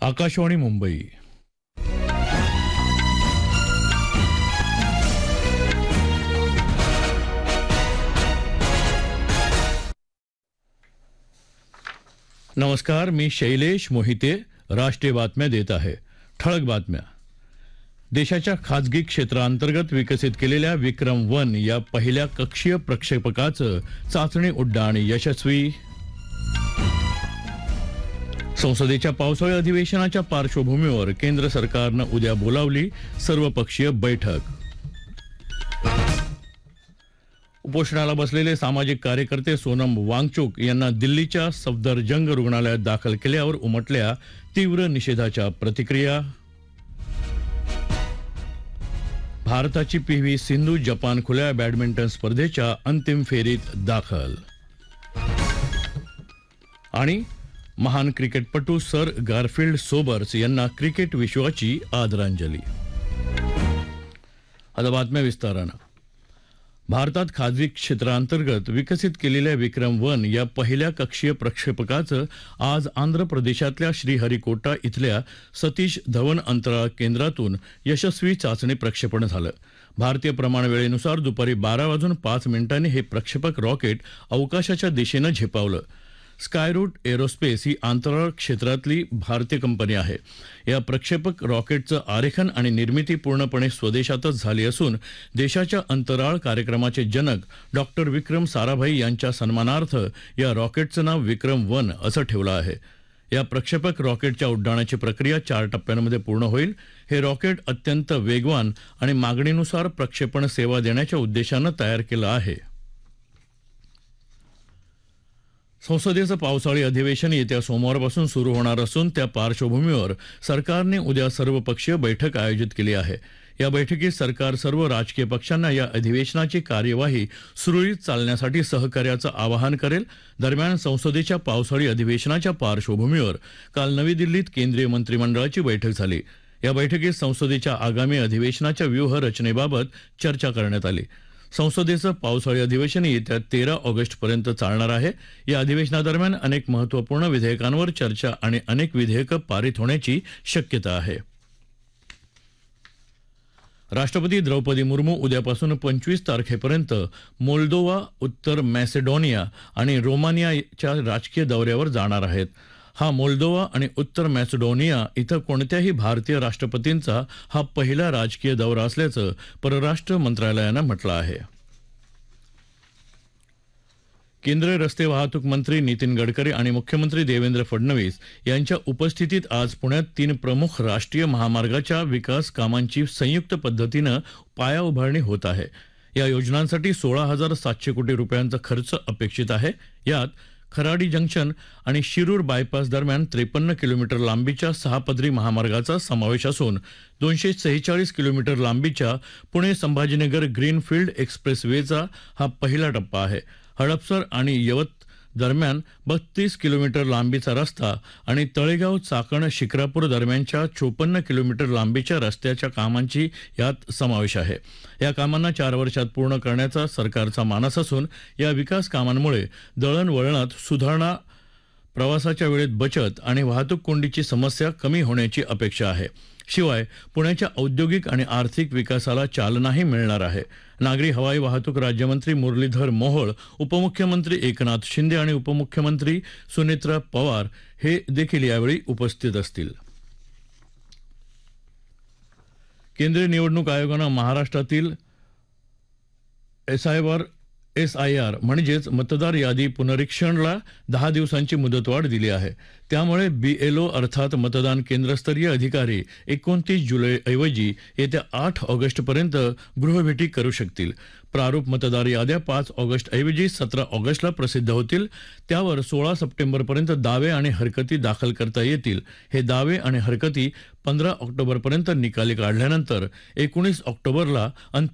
आकाशवाणी मुंबई. नमस्कार, मी शैलेश मोहिते राष्ट्रीय बातम्या देत आहे. ठळक बातम्या. देशाच्या खाजगी क्षेत्रांतर्गत विकसित केलेल्या विक्रम-1 या पहिल्या कक्षीय प्रक्षेपकाचं चाचणी उड्डाण यशस्वी. संसदेच्या पावसाळी अधिवेशनाच्या पार्श्वभूमीवर केंद्र सरकारनं उद्या बोलावली सर्वपक्षीय बैठक. उपोषणाला बसलेले सामाजिक कार्यकर्ते सोनम वांगचुक यांना दिल्लीच्या सफदरजंग रुग्णालयात दाखल केल्यावर उमटल्या तीव्र निषेधाच्या प्रतिक्रिया. भारताची पी.व्ही. सिंधू जपान खुल्या बॅडमिंटन स्पर्धेच्या अंतिम फेरीत दाखल. आणि महान क्रिकेटपटू सर गारफिल्ड सोबर्स यांना क्रिकेट विश्वाची आदरांजली. आता बातम्या विस्तारानं. भारतात खाजगी क्षेत्रांतर्गत विकसित केलेल्या विक्रम-1 या पहिल्या कक्षीय प्रक्षेपकाचं आज आंध्र प्रदेशातल्या श्रीहरिकोटा इथल्या सतीश धवन अंतराळ केंद्रातून यशस्वी चाचणी प्रक्षेपण झालं. भारतीय प्रमाणवेळेनुसार दुपारी 12:05 हे प्रक्षेपक रॉकेट अवकाशाच्या दिशेनं झेपावलं. स्कायरूट एरोस्पेस ही अंतराळ क्षेत्रातली भारतीय कंपनी आहे. या प्रक्षेपक रॉकेटचं आरेखन आणि निर्मिती पूर्णपणे स्वदेशातच झाली असून देशाच्या अंतराळ कार्यक्रमाचे जनक डॉक्टर विक्रम साराभाई यांच्या सन्मानार्थ या रॉकेटचं नाव विक्रम-1 असं ठेवलं आहे. या प्रक्षेपक रॉकेटच्या उड्डाणाची प्रक्रिया 4 टप्प्यांमध्ये पूर्ण होईल. हे रॉकेट अत्यंत वेगवान आणि मागणीनुसार प्रक्षेपण सेवा देण्याच्या उद्देशानं तयार केलं आहे. संसदेचं पावसाळी अधिवेशन येत्या सोमवारपासून सुरू होणार असून त्या पार्श्वभूमीवर सरकारने उद्या सर्वपक्षीय बैठक आयोजित केली आहे. या बैठकीत सरकार सर्व राजकीय पक्षांना या अधिवेशनाची कार्यवाही सुरळीत चालण्यासाठी सहकार्याचं आवाहन करेल. दरम्यान संसदेच्या पावसाळी अधिवेशनाच्या पार्श्वभूमीवर काल नवी दिल्लीत केंद्रीय मंत्रिमंडळाची बैठक झाली. या बैठकीत संसदेच्या आगामी अधिवेशनाच्या व्यूहरचनेबाबत चर्चा करण्यात आली. संसदेचं पावसाळी अधिवेशन येत्या 13 ऑगस्टपर्यंत चालणार आहे. या अधिवेशनादरम्यान अनेक महत्त्वपूर्ण विधेयकांवर चर्चा आणि अनेक विधेयकं पारित होण्याची शक्यता आहे. राष्ट्रपती द्रौपदी मुर्मू उद्यापासून 25 तारखेपर्यंत मोल्दोवा, उत्तर मॅसेडोनिया आणि रोमानियाच्या राजकीय दौऱ्यावर जाणार आहेत. हा मोल्दोवा आणि उत्तर मॅसेडोनिया इथं कोणत्याही भारतीय राष्ट्रपतींचा हा पहिला राजकीय दौरा असल्याचं परराष्ट्र मंत्रालयानं म्हटलं आहे. केंद्रीय रस्ते वाहतूक मंत्री नितीन गडकरी आणि मुख्यमंत्री देवेंद्र फडणवीस यांच्या उपस्थितीत आज पुण्यात 3 प्रमुख राष्ट्रीय महामार्गाच्या विकास कामांची संयुक्त पद्धतीनं पायाउभारणी होत आहे. या योजनांसाठी 16,700 कोटी रुपयांचा खर्च अपेक्षित आहे. यात खराडी जंक्शन आणि शिरूर बायपास दरम्यान 53 किलोमीटर लांबीच्या 6 पदरी महामार्गाचा समावेश असून 246 किलोमीटर लांबीच्या पुणे संभाजीनगर ग्रीनफील्ड एक्सप्रेसवेचा हा पहिला टप्पा आहे. हडपसर आणि यवत दरम्यान 32 किलोमीटर लांबीचा रस्ता आणि तळेगाव चाकण शिक्रापूर दरम्यानच्या 54 किलोमीटर लांबीच्या रस्त्याच्या कामांची यात समावेश आहे. या कामांना 4 वर्षात पूर्ण करण्याचा सरकारचा मानस असून या विकास कामांमुळे दळणवळणात सुधारणा, प्रवासाच्या वेळेत बचत आणि वाहतूक कोंडीची समस्या कमी होण्याची अपेक्षा आहे. शिवाय पुण्याच्या औद्योगिक आणि आर्थिक विकासाला चालनाही मिळणार आहे. नागरी हवाई वाहतूक राज्यमंत्री मुरलीधर मोहोळ, उपमुख्यमंत्री एकनाथ शिंदे आणि उपमुख्यमंत्री सुनेत्रा पवार हे देखील यावेळी उपस्थित असतील. केंद्रीय निवडणूक आयोगानं महाराष्ट्रातील SIR म्हणजेच मतदार यादी पुनरीक्षणला 10 दिवसांची मुदतवाढ दिली आहे. त्यामुळे BLO अर्थात मतदान केंद्रस्तरीय अधिकारी 29 जुलैऐवजी येत्या 8 ऑगस्टपर्यंत गृहभेटी करू शकतील. प्रारूप मतदार याद्या 5 ऑगस्टऐवजी 17 ऑगस्टला प्रसिद्ध होतील. त्यावर 16 सप्टेंबरपर्यंत दावे आणि हरकती दाखल करता येतील. हे दावे आणि हरकती 15 ऑक्टोबरपर्यंत निकाली काढल्यानंतर 19 ऑक्टोबरला